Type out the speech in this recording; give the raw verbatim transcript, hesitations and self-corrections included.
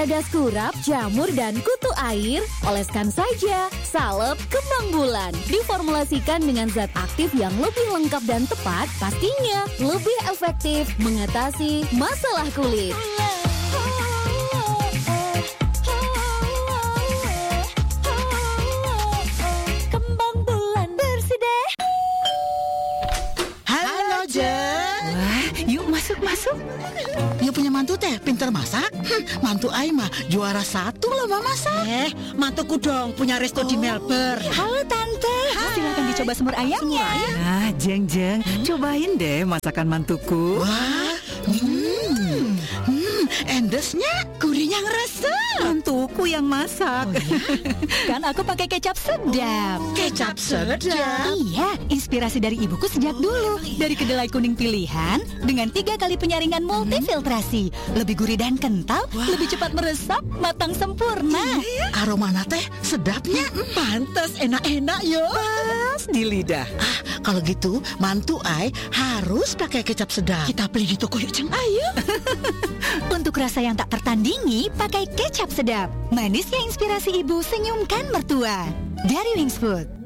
Gagas kurap, jamur, dan kutu air, oleskan saja salep kembang bulan. Diformulasikan dengan zat aktif yang lebih lengkap dan tepat, pastinya lebih efektif mengatasi masalah kulit. Kembang bulan bersih deh. Halo, Jeng. Wah, yuk masuk-masuk. You punya mantu teh pinter masak? Hm, mantu Ai mah juara satu lomba masak. Eh, mantuku dong punya resto di Melbourne. Halo Tante, silakan dicoba semur ayamnya. Nah, Jeng Jeng, cobain deh masakan mantuku. Wah, hmm, hmm, endesnya, gurihnya ngerasa. Mantuku yang masak. Kan aku pakai kecap sedap. Kecap sedap. Iya, inspirasi dari ibuku sejak dulu. Dari kedelai kuning pilihan dengan tiga kali penyaringan multifiltrasi, lebih gurih dan kental, lebih cepat meresap, matang sempurna. Aromanya teh sedapnya. Pantes enak-enak yo. Pas di lidah. Ah, kalau gitu mantu Ai harus pakai kecap sedap. Kita beli di toko yuk, Ceng. Ayo. Untuk rasa yang tak tertandingi, pakai kecap sedap. Manisnya inspirasi ibu, senyumkan mertua. Dari Wings Food.